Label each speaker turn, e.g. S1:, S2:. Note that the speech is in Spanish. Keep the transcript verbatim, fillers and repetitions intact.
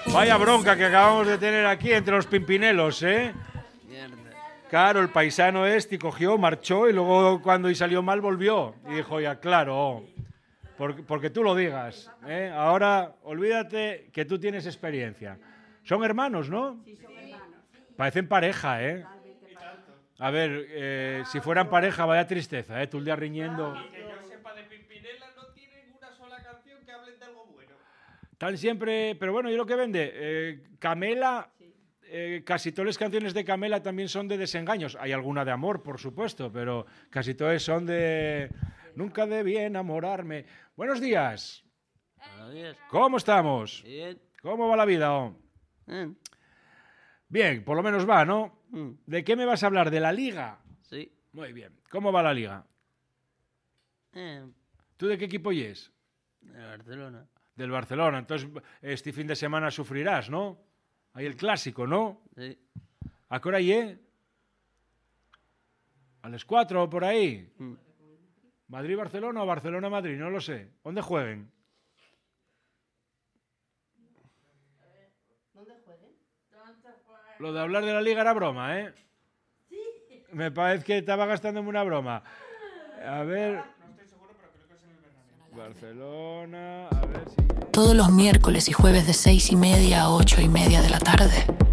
S1: Vaya bronca que acabamos de tener aquí entre los pimpinelos, ¿eh?
S2: Mierda.
S1: Claro, el paisano este cogió, marchó y luego cuando y salió mal volvió. Y dijo, ya, claro, porque, porque tú lo digas, ¿eh? Ahora, olvídate que tú tienes experiencia. Son hermanos, ¿no?
S3: Sí, son hermanos.
S1: Parecen pareja, ¿eh? A ver, eh, si fueran pareja, vaya tristeza, ¿eh? Tú el día riñendo.
S4: Y que yo sepa de Pimpinela, no tienen una sola canción que hablen de algo bueno.
S1: Están siempre... Pero bueno, ¿y lo que vende? Eh, Camela... Eh, casi todas las canciones de Camela también son de desengaños. Hay alguna de amor, por supuesto, pero casi todas son de... Nunca debí enamorarme. Buenos días.
S2: Buenos días.
S1: ¿Cómo estamos?
S2: Bien.
S1: ¿Cómo va la vida? Oh?
S2: Bien.
S1: Bien, por lo menos va, ¿no?
S2: Mm.
S1: ¿De qué me vas a hablar? ¿De la Liga?
S2: Sí.
S1: Muy bien. ¿Cómo va la Liga?
S2: Eh,
S1: ¿Tú de qué equipo es?
S2: de Barcelona.
S1: Del Barcelona. Entonces, este fin de semana sufrirás, ¿no? Hay el clásico, ¿no?
S2: Sí.
S1: ¿A qué hora es? ¿A las cuatro o por ahí?
S2: Mm.
S1: ¿Madrid-Barcelona o Barcelona-Madrid? No lo sé. ¿Dónde jueguen?
S3: ¿Dónde jueguen?
S1: Lo de hablar de la Liga era broma, ¿eh?
S3: Sí.
S1: Me parece que estaba gastándome una broma. A ver...
S4: No estoy seguro, pero creo que es en el Bernabéu.
S1: Barcelona... A ver si...
S5: Todos los miércoles y jueves de seis y media a ocho y media de la tarde.